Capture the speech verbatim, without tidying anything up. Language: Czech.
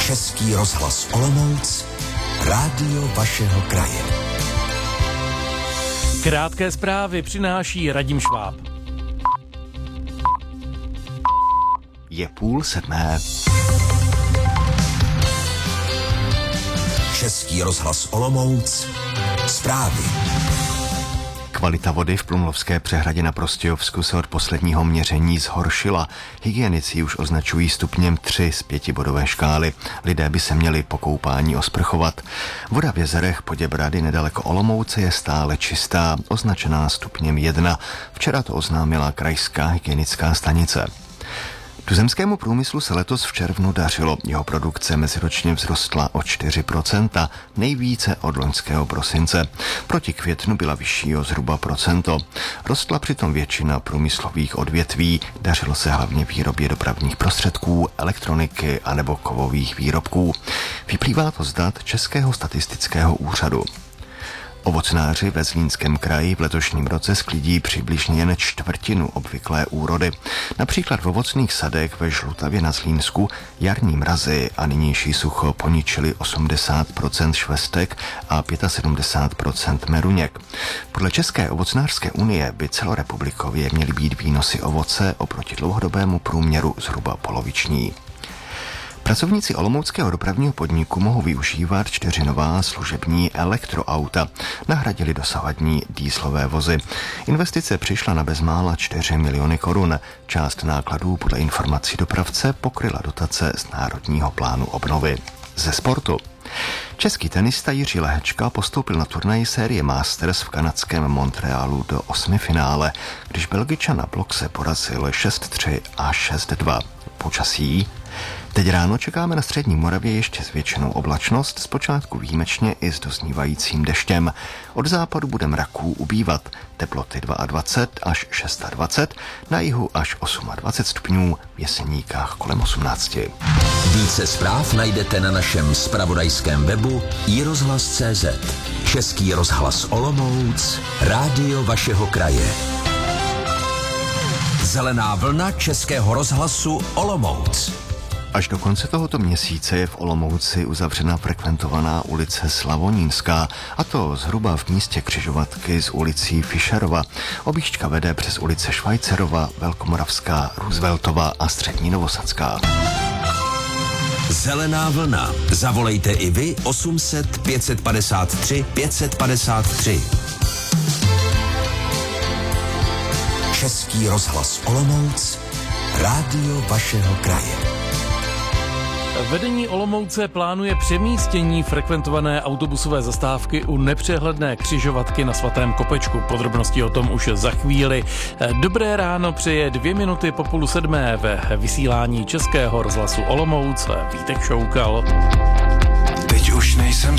Český rozhlas Olomouc, rádio vašeho kraje. Krátké zprávy přináší Radim Šváb. Je půl sedmé. Český rozhlas Olomouc, zprávy. Kvalita vody v Plumlovské přehradě na Prostějovsku se od posledního měření zhoršila. Hygienici už označují stupněm tři z pětibodové škály. Lidé by se měli po koupání osprchovat. Voda v jezerech Poděbrady nedaleko Olomouce je stále čistá, označená stupněm jedna. Včera to oznámila krajská hygienická stanice. Tuzemskému průmyslu se letos v červnu dařilo. Jeho produkce meziročně vzrostla o čtyři procenta, nejvíce od loňského prosince. Proti květnu byla vyšší o zhruba procento. Rostla přitom většina průmyslových odvětví. Dařilo se hlavně výrobě dopravních prostředků, elektroniky anebo kovových výrobků. Vyplývá to z dat Českého statistického úřadu. Ovocnáři ve Zlínském kraji v letošním roce sklidí přibližně jen čtvrtinu obvyklé úrody. Například v ovocných sadech ve Žlutavě na Zlínsku jarní mrazy a nynější sucho poničili osmdesát procent švestek a sedmdesát pět procent meruněk. Podle České ovocnářské unie by celorepublikově měly být výnosy ovoce oproti dlouhodobému průměru zhruba poloviční. Pracovníci olomouckého dopravního podniku mohou využívat čtyři nová služební elektroauta. Nahradili dosavadní dieselové vozy. Investice přišla na bezmála čtyři miliony korun. Část nákladů podle informací dopravce pokryla dotace z Národního plánu obnovy. Ze sportu. Český tenista Jiří Lehečka postoupil na turnaj série Masters v kanadském Montrealu do osmifinále, když Belgičan na blokse porazil šest tři a šest dva. Počasí. Teď ráno čekáme na střední Moravě ještě zvětšenou oblačnost, zpočátku výjimečně i s doznívajícím deštěm. Od západu bude mraků ubývat, teploty dvacet dva až dvacet šest, na jihu až dvacet osm stupňů, v Jeseníkách kolem osmnáct. Více zpráv najdete na našem zpravodajském webu i rozhlas tečka cé zet. Český rozhlas Olomouc, rádio vašeho kraje. Zelená vlna Českého rozhlasu Olomouc. Až do konce tohoto měsíce je v Olomouci uzavřena frekventovaná ulice Slavonínská, a to zhruba v místě křižovatky s ulicí Fischerova. Objížďka vede přes ulice Švajcerova, Velkomoravská, Rooseveltova a Střední Novosadská. Zelená vlna. Zavolejte i vy osm set pět padesát tři pět padesát tři. Český rozhlas Olomouc, rádio vašeho kraje. Vedení Olomouce plánuje přemístění frekventované autobusové zastávky u nepřehledné křižovatky na Svatém Kopečku. Podrobnosti o tom už za chvíli. Dobré ráno přeje dvě minuty po půl sedmé ve vysílání Českého rozhlasu Olomouc Vítek Šoukal. Teď už nejsem